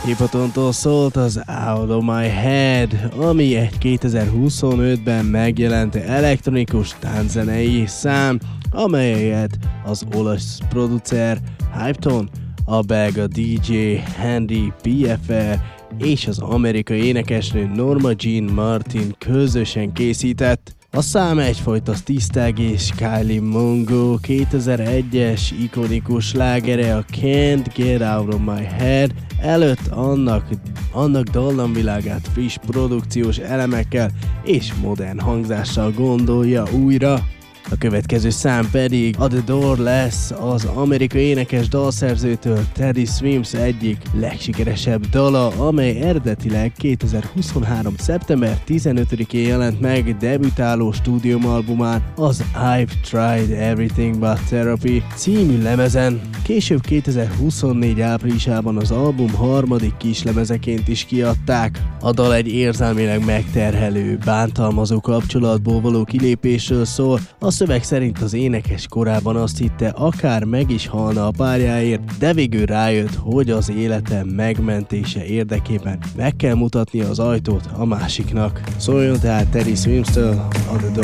Hippotontól szólt az Out of My Head, ami egy 2025-ben megjelent elektronikus tánczenei szám, amelyet az olasz producer Hypeton, a belga DJ Handy PFR és az amerikai énekesnő Norma Jean Martin közösen készített. A szám egyfajta tisztág és Kylie Mongo 2001-es ikonikus slágere a Can't Get Out of My Head előtt annak dallamvilágát friss produkciós elemekkel és modern hangzással gondolja újra. A következő szám pedig A The Door lesz az amerikai énekes dalszerzőtől Teddy Swims egyik legsikeresebb dala, amely eredetileg 2023. szeptember 15-én jelent meg debütáló stúdiumalbumán, az I've Tried Everything But Therapy című lemezen. Később 2024 áprilisában az album harmadik kislemezeként is kiadták. A dal egy érzelmileg megterhelő, bántalmazó kapcsolatból való kilépésről szól. A szöveg szerint az énekes korábban azt hitte, akár meg is halna a párjáért, de végül rájött, hogy az élete megmentése érdekében meg kell mutatnia az ajtót a másiknak. Szóljon tehát Teddy Swims-től A The Door.